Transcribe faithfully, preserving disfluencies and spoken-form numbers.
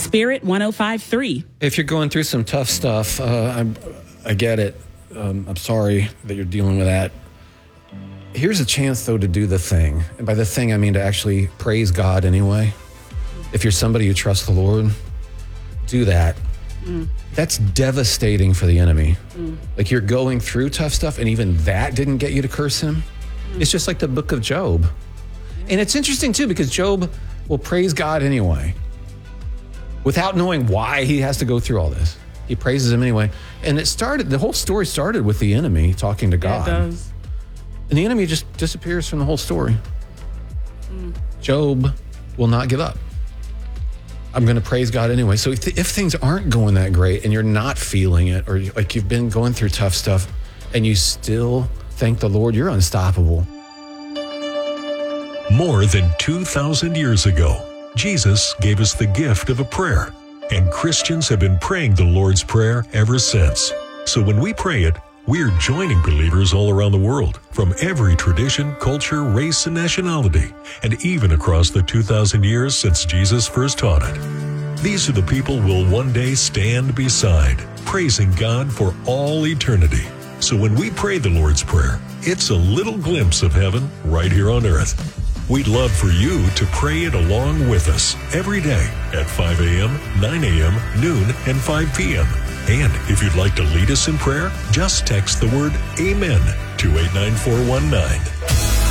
Spirit one oh five point three. If you're going through some tough stuff, uh, I'm, I get it. Um, I'm sorry that you're dealing with that. Here's a chance, though, to do the thing. And by the thing, I mean to actually praise God anyway. If you're somebody who trusts the Lord, do that. Mm. That's devastating for the enemy. Mm. Like, you're going through tough stuff, and even that didn't get you to curse him. Mm. It's just like the book of Job. And it's interesting, too, because Job will praise God anyway, without knowing why he has to go through all this. He praises him anyway. And it started, the whole story started with the enemy talking to God. Yeah, it does. And the enemy just disappears from the whole story. Mm. Job will not give up. I'm going to praise God anyway. So if, if things aren't going that great and you're not feeling it, or like you've been going through tough stuff and you still thank the Lord, you're unstoppable. More than two thousand years ago, Jesus gave us the gift of a prayer, and Christians have been praying the Lord's Prayer ever since. So when we pray it, we're joining believers all around the world, from every tradition, culture, race, and nationality, and even across the two thousand years since Jesus first taught it. These are the people we'll one day stand beside, praising God for all eternity. So when we pray the Lord's Prayer, it's a little glimpse of heaven right here on earth. We'd love for you to pray it along with us every day at five a.m., nine a.m., noon, and five p.m. And if you'd like to lead us in prayer, just text the word AMEN to eight nine four one nine.